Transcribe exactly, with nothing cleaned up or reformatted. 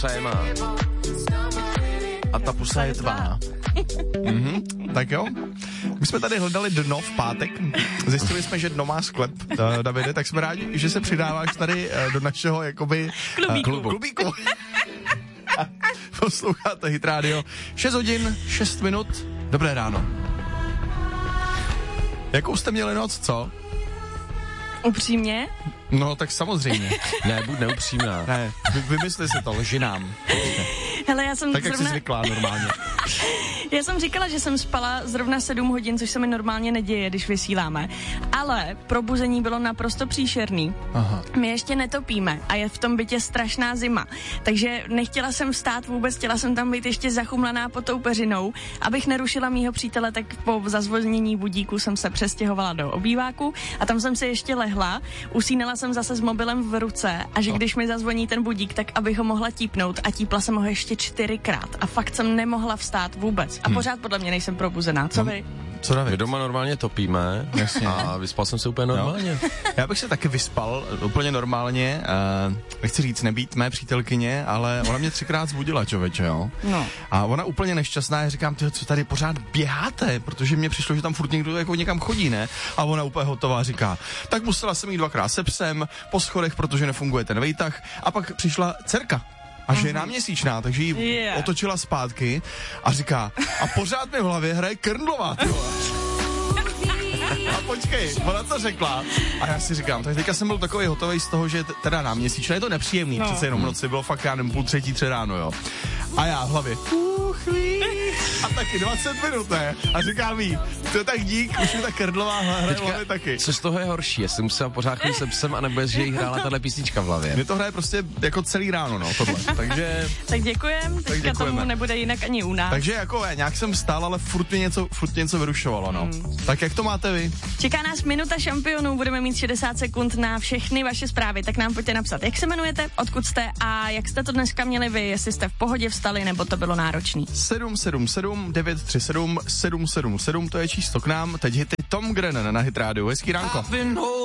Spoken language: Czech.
téma. A ta pusa je tvá. Mhm, tak jo. My jsme tady hledali dno v pátek. Zjistili jsme, že dno má sklep, Davide, tak jsme rádi, že se přidáváš tady do našeho jakoby klubíku. Klubu. klubíku. Posloucháte Hit Radio. šest hodin, šest minut. Dobré ráno. Jakou jste měli noc, co? Upřímně? No, tak samozřejmě. Ne, buď neupřímná. Ne, vy, vymysli si to, lži nám. Hele, já jsem tak, zrovna... jak jsi zvyklá normálně. Já jsem říkala, že jsem spala zrovna sedm hodin, což se mi normálně neděje, když vysíláme. Ale probuzení bylo naprosto příšerný. Aha. My ještě netopíme a je v tom bytě strašná zima. Takže nechtěla jsem vstát vůbec, chtěla jsem tam být ještě zachumlaná pod tou peřinou. Abych nerušila mýho přítele, tak po zazvoznění budíku jsem se přestěhovala do obýváku a tam jsem se ještě lehla. Usínala jsem zase s mobilem v ruce a že když mi zazvoní ten budík, tak abych ho mohla típnout a típla jsem ho ještě čtyřikrát. A fakt jsem nemohla vstát vůbec. A hmm. pořád podle mě nejsem probuzená. Co vy? Co David? My doma normálně topíme. Jasně. A vyspal jsem se úplně normálně. No. Já bych se taky vyspal úplně normálně. Uh, nechci říct nebýt mé přítelkyně, ale ona mě třikrát zbudila, člověče, jo. No. A ona úplně nešťastná, já říkám, tyjo, co tady pořád běháte, protože mně přišlo, že tam furt někdo jako někam chodí, ne? A ona úplně hotová říká, tak musela jsem jít dvakrát se psem po schodech, protože nefunguje ten vejtah. A pak přišla dcerka. A že je náměsíčná, takže ji yeah. otočila zpátky a říká, a pořád mi v hlavě hraje Krndlová. A počkej, ona to řekla a já si říkám, tak teďka jsem byl takový hotový z toho, že t- teda náměsíčná, je to nepříjemný, no. Přece jenom noci bylo fakt, já nevím, půl třetí, tři ráno, jo. A já v hlavě, uchlí, a taky dvacet minut, ne? A říkám jí, to je tak dík, už mi ta Krndlová hraje v hlavě taky. Co z toho je horší, jestli musela pořád chodit se psem, anebo jestli jí hrála tahle písnička v hlavě? Mě to hraje prostě jako celý ráno, no, tohle, takže... Tak děkujem, teďka tak děkujeme. Tomu nebude jinak ani u nás. Takže jako nějak jsem stál, ale furt mě něco, furt mě něco vyrušovalo, no. Hmm. Tak jak to máte vy? Čeká nás minuta šampionů, budeme mít šedesát sekund na všechny vaše zprávy, tak nám pojďte napsat, jak se jmenujete, odkud jste a jak jste to dneska měli vy, jestli jste v pohodě vstali, nebo to bylo náročný. sedm sedm sedm devět tři sedm sedm sedm sedm, to je číslo k nám, teď hity Tom Grennan na Hit Radio. Hezký ránko.